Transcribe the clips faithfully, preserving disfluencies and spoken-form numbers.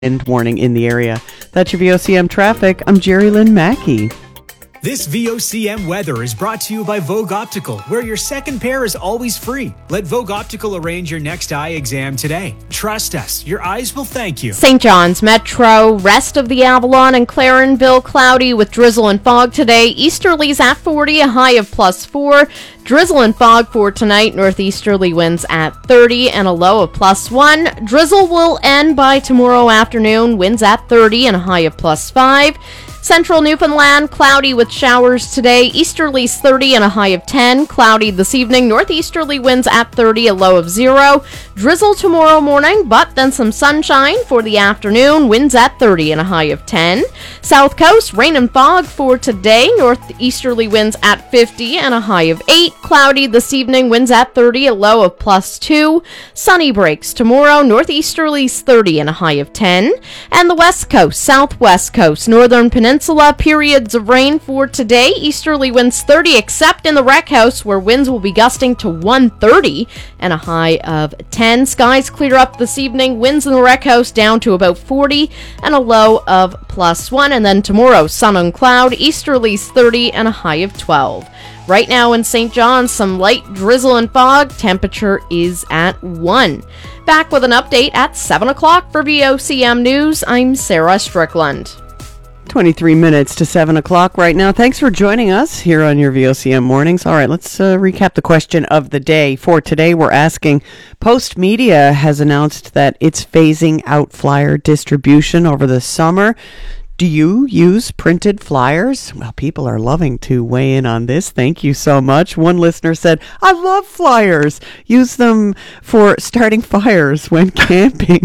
wind warning in the area. That's your V O C M traffic. I'm Jerry Lynn Mackey. This V O C M weather is brought to you by Vogue Optical, where your second pair is always free. Let Vogue Optical arrange your next eye exam today. Trust us, your eyes will thank you. Saint John's Metro, rest of the Avalon and Clarenville cloudy with drizzle and fog today. Easterlies at forty, a high of plus four. Drizzle and fog for tonight. Northeasterly winds at thirty and a low of plus one. Drizzle will end by tomorrow afternoon. Winds at thirty and a high of plus five. Central Newfoundland, cloudy with showers today. Easterlies thirty and a high of ten. Cloudy this evening. Northeasterly winds at thirty, a low of zero. Drizzle tomorrow morning, but then some sunshine for the afternoon. Winds at thirty and a high of ten. South Coast, rain and fog for today. Northeasterly winds at fifty and a high of eight. Cloudy this evening. Winds at thirty, a low of plus two. Sunny breaks tomorrow. Northeasterlies thirty and a high of ten. And the West Coast, Southwest Coast, Northern Peninsula. Peninsula, periods of rain for today. Easterly winds thirty, except in the Rec House, where winds will be gusting to one thirty and a high of ten. Skies clear up this evening. Winds in the Rec House down to about forty and a low of plus one. And then tomorrow, sun and cloud. Easterlies thirty and a high of twelve. Right now in Saint John's, some light drizzle and fog. Temperature is at one. Back with an update at seven o'clock for V O C M News. I'm Sarah Strickland. twenty-three minutes to seven o'clock right now. Thanks for joining us here on your V O C M mornings. All right, let's uh, recap the question of the day. For today, we're asking, Post Media has announced that it's phasing out flyer distribution over the summer. Do you use printed flyers? Well, people are loving to weigh in on this. Thank you so much. One listener said, I love flyers. Use them for starting fires when camping.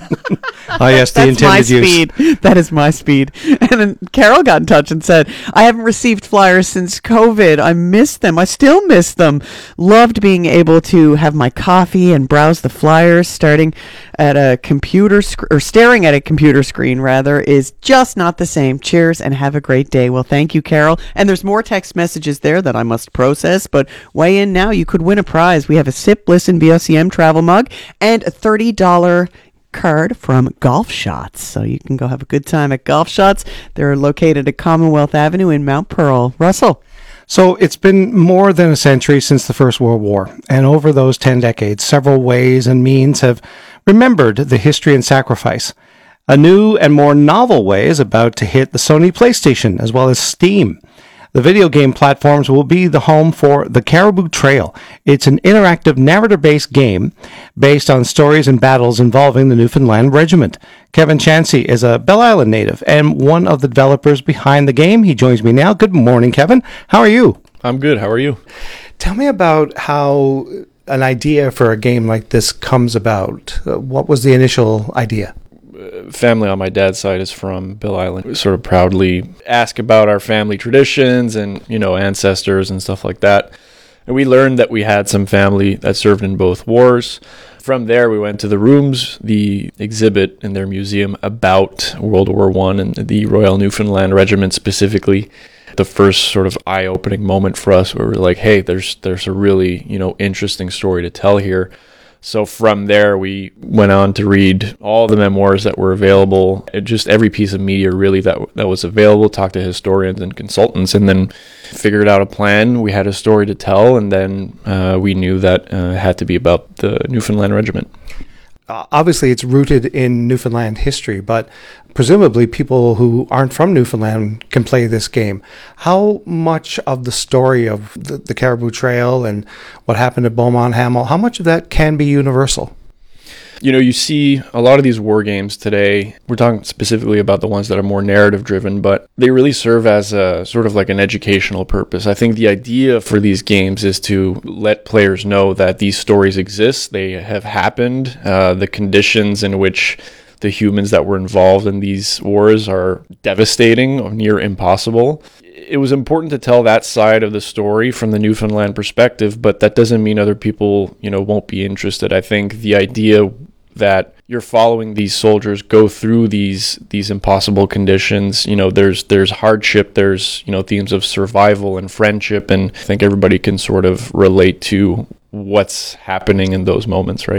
Oh, yes, the That's my intended use. speed. That is my speed. And then Carol got in touch and said, I haven't received flyers since COVID. I miss them. I still miss them. Loved being able to have my coffee and browse the flyers. Starting at a computer sc- or staring at a computer screen, rather, is just not the same. Cheers and have a great day. Well, thank you, Carol. And there's more text messages there that I must process, but weigh in now. You could win a prize. We have a Sip Listen V O C M travel mug and a thirty dollars card from Golf Shots. So you can go have a good time at Golf Shots. They're located at Commonwealth Avenue in Mount Pearl. Russell. So it's been more than a century since the First World War, and over those ten decades, several ways and means have remembered the history and sacrifice. A new and more novel way is about to hit the Sony PlayStation as well as Steam. The video game platforms will be the home for The Caribou Trail. It's an interactive narrative-based game based on stories and battles involving the Newfoundland Regiment. Kevin Chansey is a Bell Island native and one of the developers behind the game. He joins me now. Good morning, Kevin. How are you? I'm good. How are you? Tell me about how an idea for a game like this comes about. Uh, what was the initial idea? Family on my dad's side is from Bell Island. We sort of proudly ask about our family traditions and, you know, ancestors and stuff like that. And we learned that we had some family that served in both wars. From there, we went to the rooms, the exhibit in their museum about World War One and the Royal Newfoundland Regiment specifically. The first sort of eye-opening moment for us where we're like, hey, there's there's a really, you know, interesting story to tell here. So from there, we went on to read all the memoirs that were available, just every piece of media really that that was available, talked to historians and consultants, and then figured out a plan. We had a story to tell, and then uh, we knew that uh, it had to be about the Newfoundland Regiment. Uh, obviously, it's rooted in Newfoundland history, but presumably people who aren't from Newfoundland can play this game. How much of the story of the, the Caribou Trail and what happened at Beaumont Hamel, how much of that can be universal? You know, you see a lot of these war games today, we're talking specifically about the ones that are more narrative driven, but they really serve as a sort of like an educational purpose. I think the idea for these games is to let players know that these stories exist, they have happened, uh, the conditions in which the humans that were involved in these wars are devastating or near impossible. It was important to tell that side of the story from the Newfoundland perspective, but that doesn't mean other people, you know, won't be interested. I think the idea that you're following these soldiers go through these these impossible conditions, you know, there's there's hardship, there's, you know, themes of survival and friendship, and I think everybody can sort of relate to what's happening in those moments, right?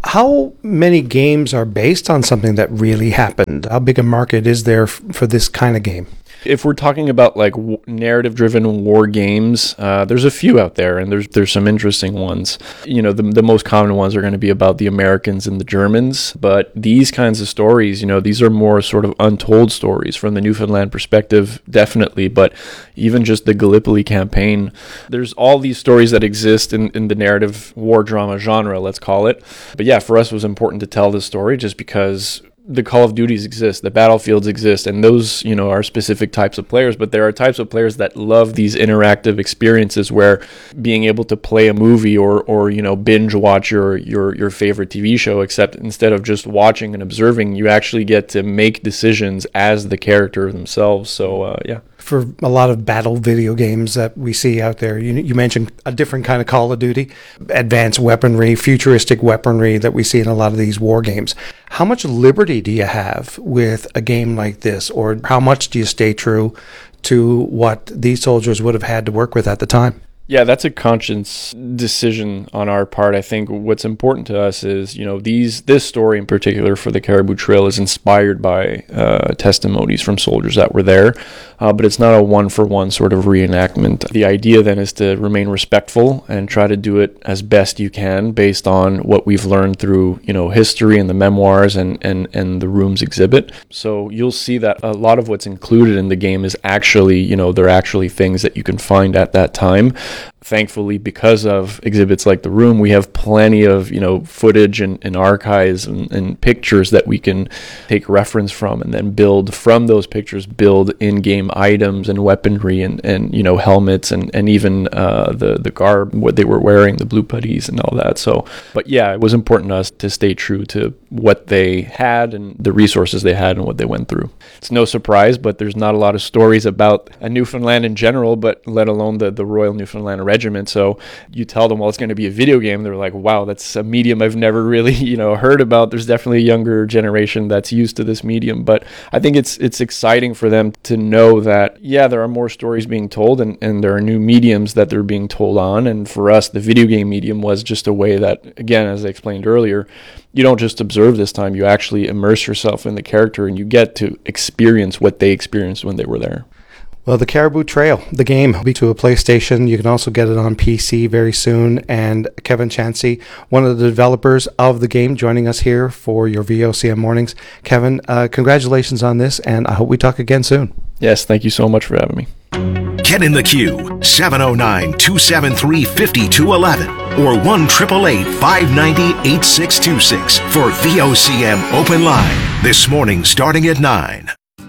How many games are based on something that really happened? How big a market is there f- for this kind of game? If we're talking about like w- narrative-driven war games, uh, there's a few out there, and there's there's some interesting ones. You know, the the most common ones are going to be about the Americans and the Germans, but these kinds of stories, you know, these are more sort of untold stories from the Newfoundland perspective, definitely, but even just the Gallipoli campaign, there's all these stories that exist in, in the narrative war drama genre, let's call it. But yeah, for us, it was important to tell this story just because the Call of Duties exist, the battlefields exist, and those, you know, are specific types of players, but there are types of players that love these interactive experiences where being able to play a movie or, or you know, binge watch your, your, your favorite T V show, except instead of just watching and observing, you actually get to make decisions as the character themselves. So, uh, yeah. For a lot of battle video games that we see out there, you, you mentioned a different kind of Call of Duty, advanced weaponry, futuristic weaponry that we see in a lot of these war games. How much liberty do you have with a game like this, or how much do you stay true to what these soldiers would have had to work with at the time? Yeah, that's a conscious decision on our part. I think what's important to us is, you know, these this story in particular for the Caribou Trail is inspired by uh, testimonies from soldiers that were there, uh, but it's not a one-for-one sort of reenactment. The idea then is to remain respectful and try to do it as best you can based on what we've learned through, you know, history and the memoirs and, and, and the rooms exhibit. So you'll see that a lot of what's included in the game is actually, you know, they're actually things that you can find at that time. Thankfully, because of exhibits like The Room, we have plenty of, you know, footage and, and archives and, and pictures that we can take reference from and then build from those pictures, build in-game items and weaponry and, and you know, helmets and, and even uh, the, the garb, what they were wearing, the blue puttees and all that. So, but yeah, it was important to us to stay true to what they had and the resources they had and what they went through. It's no surprise, but there's not a lot of stories about a Newfoundland in general, but let alone the, the Royal Newfoundland Regiment. So you tell them, well, it's going to be a video game. They're like, wow, that's a medium I've never really, you know, heard about. There's definitely a younger generation that's used to this medium, but I think it's it's exciting for them to know that, yeah, there are more stories being told and, and there are new mediums that they're being told on. And for us, the video game medium was just a way that, again, as I explained earlier, you don't just observe this time, you actually immerse yourself in the character and you get to experience what they experienced when they were there. Well, the Caribou Trail, the game, will be to a PlayStation. You can also get it on P C very soon. And Kevin Chansey, one of the developers of the game, joining us here for your V O C M Mornings. Kevin, uh, congratulations on this, and I hope we talk again soon. Yes, thank you so much for having me. Get in the queue, seven oh nine, two seven three, five two one one or one eight eight eight, five nine zero, eight six two six for V O C M Open Line. This morning starting at nine.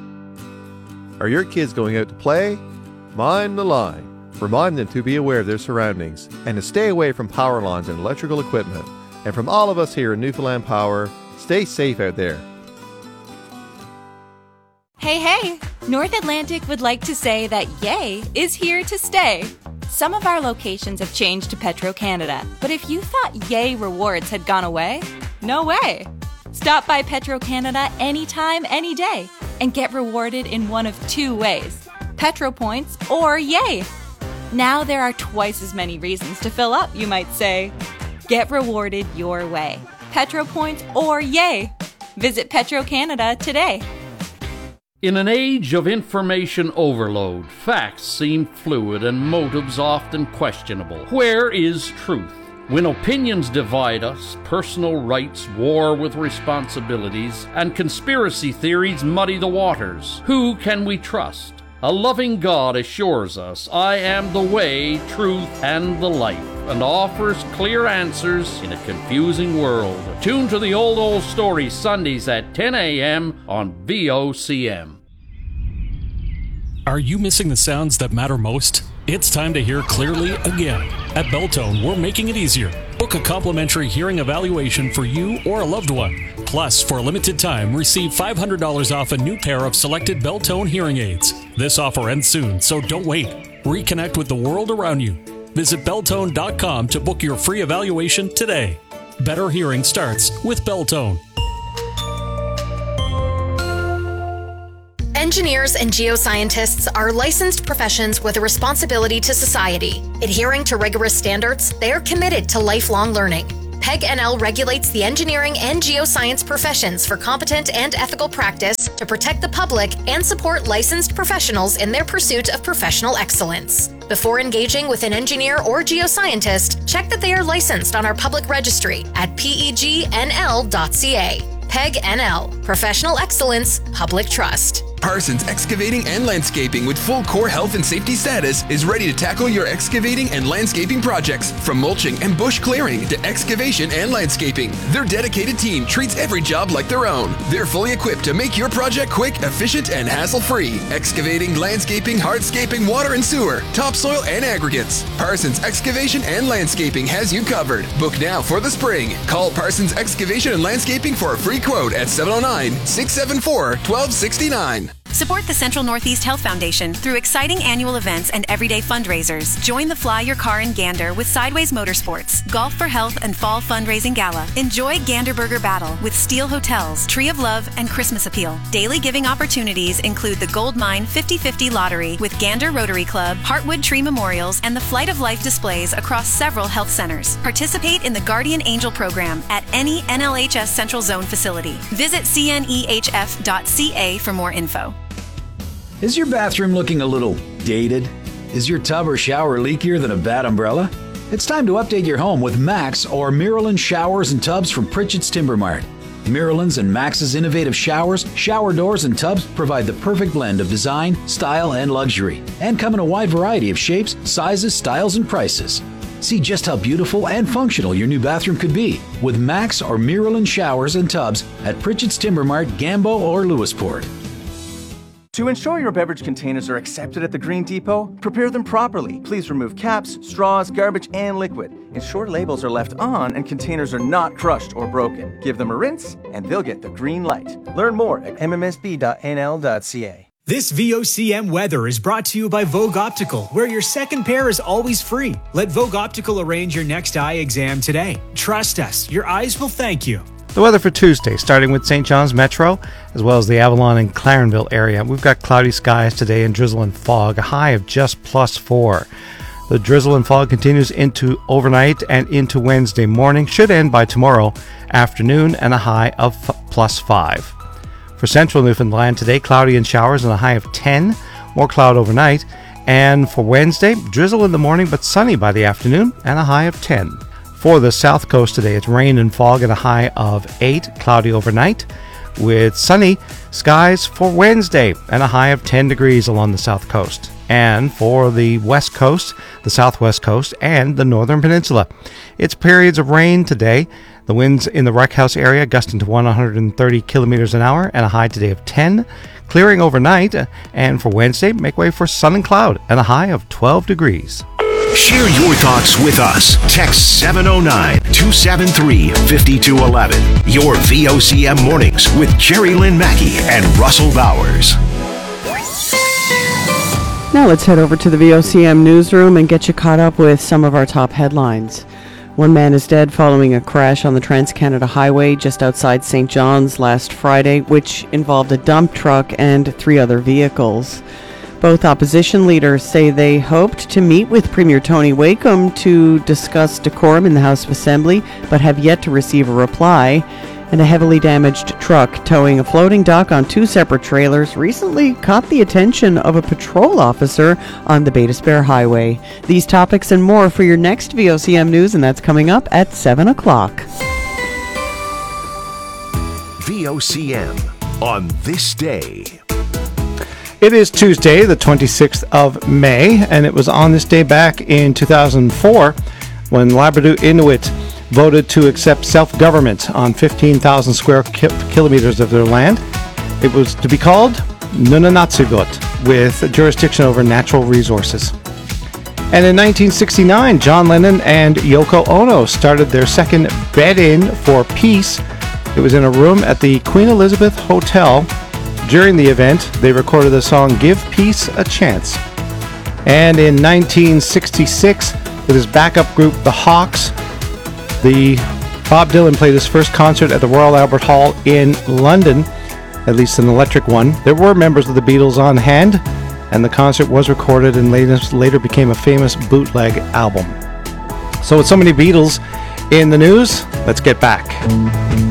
Are your kids going out to play? Mind the line. Remind them to be aware of their surroundings and to stay away from power lines and electrical equipment. And from all of us here in Newfoundland Power, stay safe out there. Hey, hey! North Atlantic would like to say that Yay is here to stay. Some of our locations have changed to Petro-Canada, but if you thought Yay rewards had gone away, no way! Stop by Petro-Canada anytime, any day, and get rewarded in one of two ways, Petro Points or Yay. Now there are twice as many reasons to fill up, you might say. Get rewarded your way, Petro Points or Yay. Visit Petro-Canada today. In an age of information overload, facts seem fluid and motives often questionable. Where is truth? When opinions divide us, personal rights war with responsibilities, and conspiracy theories muddy the waters, who can we trust? A loving God assures us, I am the way, truth, and the life, and offers clear answers in a confusing world. Tune to the Old Old Story Sundays at ten a.m. on V O C M. Are you missing the sounds that matter most? It's time to hear clearly again. At Beltone, we're making it easier. Book a complimentary hearing evaluation for you or a loved one. Plus, for a limited time, receive five hundred dollars off a new pair of selected Beltone hearing aids. This offer ends soon, so don't wait. Reconnect with the world around you. Visit Beltone dot com to book your free evaluation today. Better hearing starts with Beltone. Engineers and geoscientists are licensed professions with a responsibility to society. Adhering to rigorous standards, they are committed to lifelong learning. PEG N L regulates the engineering and geoscience professions for competent and ethical practice to protect the public and support licensed professionals in their pursuit of professional excellence. Before engaging with an engineer or geoscientist, check that they are licensed on our public registry at P E G N L dot C A. PEG N L, Professional Excellence, Public Trust. Parsons Excavating and Landscaping with full core health and safety status is ready to tackle your excavating and landscaping projects. From mulching and bush clearing to excavation and landscaping, their dedicated team treats every job like their own. They're fully equipped to make your project quick, efficient, and hassle-free. Excavating, landscaping, hardscaping, water and sewer, topsoil, and aggregates. Parsons Excavation and Landscaping has you covered. Book now for the spring. Call Parsons Excavation and Landscaping for a free quote at seven oh nine, six seven four, one two six nine. Support the Central Northeast Health Foundation through exciting annual events and everyday fundraisers. Join the Fly Your Car in Gander with Sideways Motorsports, Golf for Health, and Fall Fundraising Gala. Enjoy Gander Burger Battle with Steel Hotels, Tree of Love, and Christmas Appeal. Daily giving opportunities include the Gold Mine fifty fifty Lottery with Gander Rotary Club, Heartwood Tree Memorials, and the Flight of Life displays across several health centers. Participate in the Guardian Angel program at any N L H S Central Zone facility. Visit C N E H F dot C A for more info. Is your bathroom looking a little dated? Is your tub or shower leakier than a bad umbrella? It's time to update your home with Max or Miralyn showers and tubs from Pritchett's Timber Mart. Miralyn's and Max's innovative showers, shower doors, and tubs provide the perfect blend of design, style, and luxury, and come in a wide variety of shapes, sizes, styles, and prices. See just how beautiful and functional your new bathroom could be with Max or Miralyn showers and tubs at Pritchett's Timber Mart, Gambo, or Lewisport. To ensure your beverage containers are accepted at the Green Depot, prepare them properly. Please remove caps, straws, garbage, and liquid. Ensure labels are left on and containers are not crushed or broken. Give them a rinse and they'll get the green light. Learn more at m m s b dot n l dot c a. This V O C M weather is brought to you by Vogue Optical, where your second pair is always free. Let Vogue Optical arrange your next eye exam today. Trust us, your eyes will thank you. The weather for Tuesday, starting with Saint John's Metro, as well as the Avalon and Clarenville area. We've got cloudy skies today and drizzle and fog, a high of just plus four. The drizzle and fog continues into overnight and into Wednesday morning, should end by tomorrow afternoon, and a high of f- plus five. For central Newfoundland today, cloudy and showers and a high of ten, more cloud overnight. And for Wednesday, drizzle in the morning but sunny by the afternoon and a high of ten. For the south coast today, it's rain and fog at a high of eight, cloudy overnight, with sunny skies for Wednesday and a high of ten degrees along the south coast. And for the west coast, the southwest coast, and the northern peninsula, it's periods of rain today. The winds in the Wreckhouse area gusting to one hundred thirty kilometers an hour and a high today of ten, clearing overnight. And for Wednesday, make way for sun and cloud and a high of twelve degrees. Share your thoughts with us. Text seven oh nine, two seven three, five two one one. Your V O C M Mornings with Jerry Lynn Mackey and Russell Bowers. Now let's head over to the V O C M newsroom and get you caught up with some of our top headlines. One man is dead following a crash on the Trans-Canada Highway just outside Saint John's last Friday, which involved a dump truck and three other vehicles. Both opposition leaders say they hoped to meet with Premier Tony Wakeham to discuss decorum in the House of Assembly, but have yet to receive a reply. And a heavily damaged truck towing a floating dock on two separate trailers recently caught the attention of a patrol officer on the Beta-Spare Highway. These topics and more for your next V O C M News, and that's coming up at seven o'clock. V O C M on this day. It is Tuesday, the twenty-sixth of May, and it was on this day back in two thousand four when Labrador Inuit voted to accept self-government on fifteen thousand square ki- kilometers of their land. It was to be called Nunanatsugut, with jurisdiction over natural resources. And in nineteen sixty-nine, John Lennon and Yoko Ono started their second Bed-In for Peace. It was in a room at the Queen Elizabeth Hotel. During the event, they recorded the song Give Peace a Chance. And in nineteen sixty-six, with his backup group, the Hawks, the Bob Dylan played his first concert at the Royal Albert Hall in London, at least an electric one. There were members of the Beatles on hand, and the concert was recorded and later, later became a famous bootleg album. So with so many Beatles In the news, let's get back.